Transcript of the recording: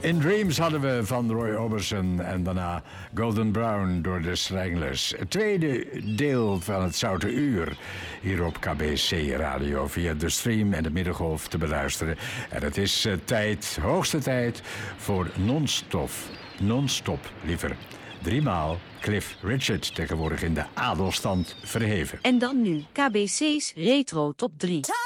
In Dreams hadden we van Roy Orbison en daarna Golden Brown door de Stranglers. Het tweede deel van het Zoute Uur hier op KBC Radio via de stream en de middengolf te beluisteren. En het is hoogste tijd voor non-stop, liever. 3 maal Cliff Richard, tegenwoordig in de adelstand verheven. En dan nu KBC's Retro Top 3.